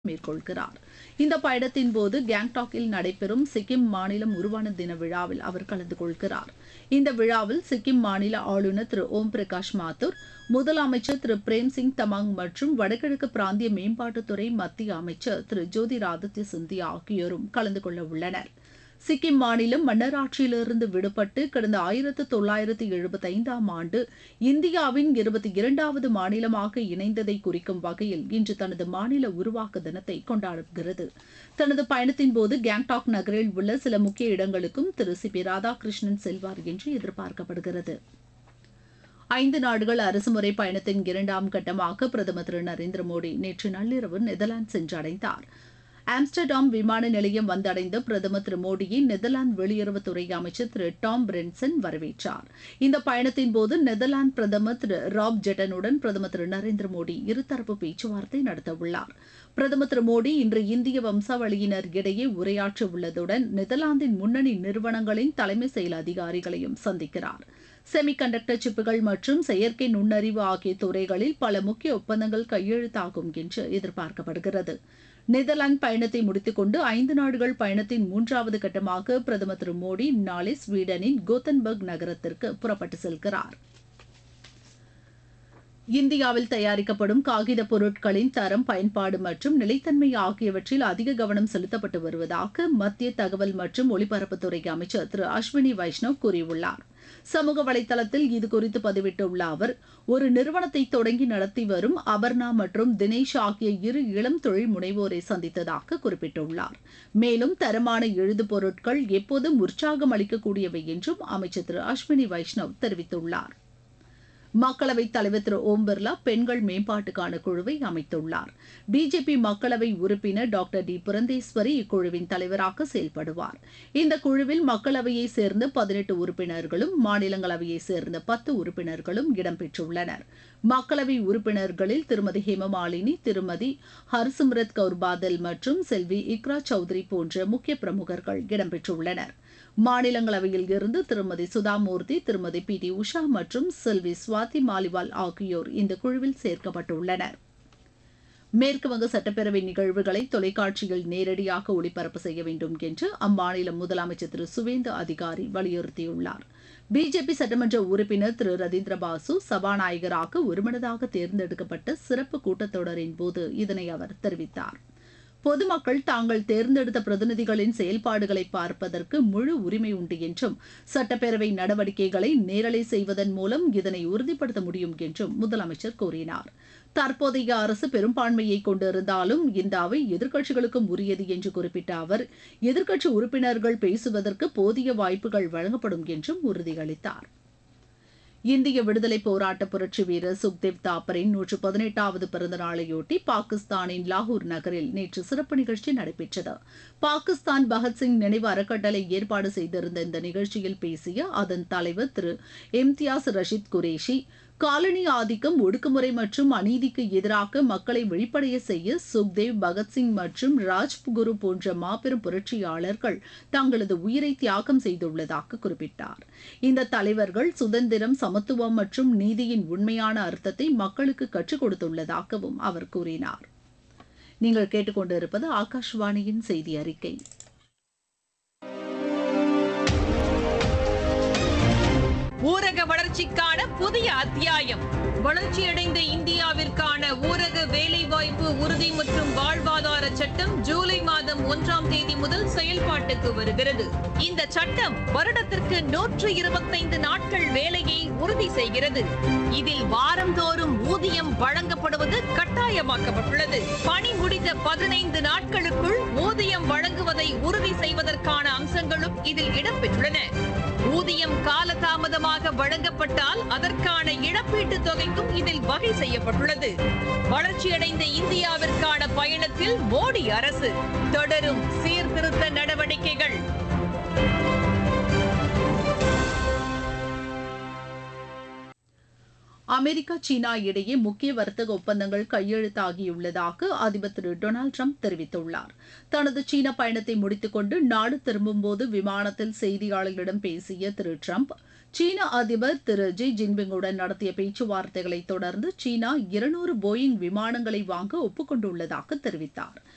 மேற்கொள்கிறார். இந்த பயணத்தின் போது கேங்டாக்கில் நடைபெறும் சிக்கிம் மாநிலம் உருவான தின விழாவில் அவர் கலந்து கொள்கிறார். இந்த விழாவில் சிக்கிம் மாநில ஆளுநர் திரு ஓம் பிரகாஷ் மாத்தூர், முதலமைச்சர் திரு பிரேம்சிங் தமாங் மற்றும் வடகிழக்கு பிராந்திய மேம்பாட்டுத்துறை மத்திய அமைச்சர் திரு ஜோதிராதித்ய சிந்தியா ஆகியோரும் கலந்து கொள்ள உள்ளனர். சிக்கிம் மாநிலம் மன்னராட்சியிலிருந்து விடுபட்டு கடந்த 1975ஆம் ஆண்டு இந்தியாவின் 22வது மாநிலமாக இணைந்ததை குறிக்கும் வகையில் இன்று தனது மாநில உருவாக்க தினத்தை கொண்டாடுகிறது. தனது பயணத்தின்போது கேங்டாக் நகரில் உள்ள சில முக்கிய இடங்களுக்கும் திரு சி.பி. ராதாகிருஷ்ணன் செல்வார் என்று எதிர்பார்க்கப்படுகிறது. 5 நாடுகள் அரசுமுறை பயணத்தின் 2ஆம் கட்டமாக பிரதமர் திரு நரேந்திர மோடி நேற்று நள்ளிரவு நெதர்லாந்து சென்றடைந்தார். ஆம்ஸ்டர்டாம் விமான நிலையம் வந்தடைந்த பிரதமர் திரு மோடியை நெதர்லாந்து வெளியுறவுத்துறை அமைச்சர் திரு டாம் பிரென்சன் வரவேற்றார். இந்த பயணத்தின்போது நெதர்லாந்து பிரதமர் திரு ராப் ஜெட்டனுடன் பிரதமர் திரு நரேந்திர மோடி இருதரப்பு பேச்சுவார்த்தை நடத்தவுள்ளார். பிரதமர் திரு மோடி இன்று இந்திய வம்சாவளியினர் இடையே உரையாற்ற உள்ளதுடன் நெதர்லாந்தின் முன்னணி நிறுவனங்களின் தலைமை செயல் அதிகாரிகளையும் சந்திக்கிறார். செமி கண்டக்டர் சிப்புகள் மற்றும் செயற்கை நுண்ணறிவு ஆகிய துறைகளில் பல முக்கிய ஒப்பந்தங்கள் கையெழுத்தாகும் என்று எதிர்பார்க்கப்படுகிறது. நெதர்லாந்து பயணத்தை முடித்துக்கொண்டு 5 நாடுகள் பயணத்தின் 3வது கட்டமாக பிரதமர் திரு மோடி நாளை ஸ்வீடனின் கோத்தன்பர்க் நகரத்திற்கு புறப்பட்டு செல்கிறார். இந்தியாவில் தயாரிக்கப்படும் காகித பொருட்களின் தரம், பயன்பாடு மற்றும் நிலைத்தன்மை ஆகியவற்றில் அதிக கவனம் செலுத்தப்பட்டு வருவதாக மத்திய தகவல் மற்றும் ஒலிபரப்புத்துறை அமைச்சர் திரு அஸ்வினி வைஷ்ணவ் கூறியுள்ளார். சமூக வலைதளத்தில் இதுகுறித்து பதிவிட்டுள்ள அவர், ஒரு நிறுவனத்தை தொடங்கி நடத்தி வரும் அபர்ணா மற்றும் தினேஷ் ஆகிய 2 இளம் தொழில் முனைவோரை சந்தித்ததாக குறிப்பிட்டுள்ளார். மேலும் தரமான எழுது பொருட்கள் எப்போதும் உற்சாகம் அளிக்கக்கூடியவை என்றும் அமைச்சர் திரு அஸ்வினி வைஷ்ணவ் தெரிவித்துள்ளார். மக்களவைத் தலைவர் திரு ஓம் பிர்லா பெண்கள் மேம்பாட்டுக்கான குழுவை அமைத்துள்ளார். பிஜேபி மக்களவை உறுப்பினர் டாக்டர் டி புரந்தேஸ்வரி இக்குழுவின் தலைவராக செயல்படுவார். இந்த குழுவில் மக்களவையைச் சேர்ந்த 18 உறுப்பினர்களும் மாநிலங்களவையைச் சேர்ந்த 10 உறுப்பினர்களும் இடம்பெற்றுள்ளனர். மக்களவை உறுப்பினர்களில் திருமதி ஹேமமாலினி, திருமதி ஹர்சிம்ரத் கவுர் பாதல் மற்றும் செல்வி இக்ரா சௌத்ரி போன்ற முக்கிய பிரமுகர்கள் இடம்பெற்றுள்ளனர். மாநிலங்களவையில் இருந்து திருமதி சுதாமூர்த்தி, திருமதி பி.டி. உஷா மற்றும் செல்வி சுவாதி மாலிவால் ஆகியோர் இந்த குழுவில் சேர்க்கப்பட்டுள்ளனர். மேற்குவங்க சட்டப்பேரவை நிகழ்வுகளை தொலைக்காட்சியில் நேரடியாக ஒளிபரப்பு செய்ய வேண்டும் என்று அம்மாநில முதலமைச்சர் திரு சுவேந்து அதிகாரி வலியுறுத்தியுள்ளார். பிஜேபி சட்டமன்ற உறுப்பினர் திரு ரதீந்திர பாசு சபாநாயகராக ஒருமனதாக தேர்ந்தெடுக்கப்பட்ட சிறப்பு கூட்டத்தொடரின் போது இதனை அவர் தெரிவித்தார். பொதுமக்கள் தாங்கள் தேர்ந்தெடுத்த பிரதிநிதிகளின் செயல்பாடுகளை பார்ப்பதற்கு முழு உரிமை உண்டு என்றும் சட்டப்பேரவை நடவடிக்கைகளை நேரலை செய்வதன் மூலம் இதனை உறுதிப்படுத்த முடியும் என்றும் முதலமைச்சர் கூறினார். தற்போதைய அரசு பெரும்பான்மையை கொண்டிருந்தாலும் இந்த அவை எதிர்க்கட்சிகளுக்கும் உரியது என்று குறிப்பிட்ட அவர், எதிர்க்கட்சி உறுப்பினர்கள் பேசுவதற்கு போதிய வாய்ப்புகள் வழங்கப்படும் என்றும் உறுதியளித்தார். இந்திய விடுதலை போராட்ட புரட்சி வீரர் சுக்தேவ் தாப்பரின் 118வது பிறந்த நாளையொட்டி பாகிஸ்தானின் லாகூர் நகரில் நேற்று சிறப்பு நிகழ்ச்சி நடைபெற்றது. பாகிஸ்தான் பகத்சிங் நினைவு அறக்கட்டளை ஏற்பாடு செய்திருந்த இந்த நிகழ்ச்சியில் பேசிய அதன் தலைவர் திரு இம்தியாஸ் ரஷீத் குரேஷி, காலனி ஆதிக்கம், ஒடுக்குமுறை மற்றும் அநீதிக்கு எதிராக மக்களை வெளிப்படைய செய்ய சுக்தேவ், பகத்சிங் மற்றும் ராஜ்குரு போன்ற மாபெரும் புரட்சியாளர்கள் தங்களது உயிரை தியாகம் செய்துள்ளதாக குறிப்பிட்டார். இந்த தலைவர்கள் சுதந்திரம், சமத்துவம் மற்றும் நீதியின் உண்மையான அர்த்தத்தை மக்களுக்கு கற்றுக் கொடுத்துள்ளதாகவும் அவர் கூறினார். நீங்கள் கேட்டுக்கொண்டிருப்பது ஆகாஷ்வாணியின் செய்தி அறிக்கை. ஊரக வளர்ச்சிக்கான புதிய அத்தியாயம். வளர்ச்சியடைந்த இந்தியாவிற்கான ஊரக வேலைவாய்ப்பு உறுதி மற்றும் வாழ்வாதார சட்டம் ஜூலை மாதம் 1ஆம் தேதி முதல் செயல்பாட்டுக்கு வருகிறது. இந்த சட்டம் வருடத்திற்கு 125 நாட்கள் வேலையை உறுதி செய்கிறது. இதில் வாரந்தோறும் ஊதியம் வழங்கப்படுவது கட்டாயமாக்கப்பட்டுள்ளது. பணி முடிந்த 15 நாட்களுக்குள் ஊதியம் வழங்குவதை உறுதி செய்வதற்கான அம்சங்களும் இதில் இடம்பெற்றுள்ளன. ஊதியம் காலதாமதமாக வழங்கப்பட்டால் அதற்கான இழப்பீட்டுத் தொகைக்கும் இதில் வகை செய்யப்பட்டுள்ளது. வளர்ச்சியடைந்த இந்தியாவிற்கான பயணத்தில் மோடி அரசு தொடரும் சீர்திருத்த நடவடிக்கைகள். அமெரிக்கா, சீனா இடையே முக்கிய வர்த்தக ஒப்பந்தங்கள் கையெழுத்தாகியுள்ளதாக அதிபர் திரு டொனால்டு டிரம்ப் தெரிவித்துள்ளார். தனது சீன பயணத்தை முடித்துக்கொண்டு நாடு திரும்பும்போது விமானத்தில் செய்தியாளர்களிடம் பேசிய திரு டிரம்ப், சீன அதிபர் திரு ஜி ஜின்பிங்குடன் நடத்திய பேச்சுவார்த்தைகளை தொடர்ந்து சீனா 200 போயிங் விமானங்களை வாங்க ஒப்புக்கொண்டுள்ளதாக தெரிவித்தார்.